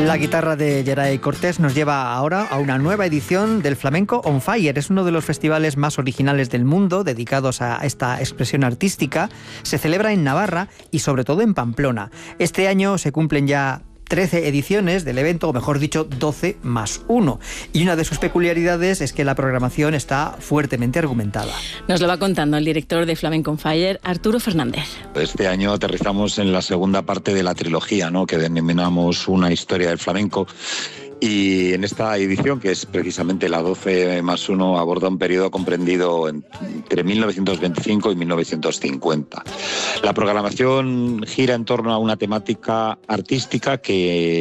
La guitarra de Geray Cortés nos lleva ahora a una nueva edición del Flamenco on Fire. Es uno de los festivales más originales del mundo dedicados a esta expresión artística. Se celebra en Navarra y sobre todo en Pamplona. Este año se cumplen ya 13 ediciones del evento, o mejor dicho, 12 más 1. Y una de sus peculiaridades es que la programación está fuertemente argumentada. Nos lo va contando el director de Flamenco on Fire, Arturo Fernández. Este año aterrizamos en la segunda parte de la trilogía, ¿no?, que denominamos Una historia del flamenco. Y en esta edición, que es precisamente la 12 más 1, aborda un periodo comprendido entre 1925 y 1950. La programación gira en torno a una temática artística que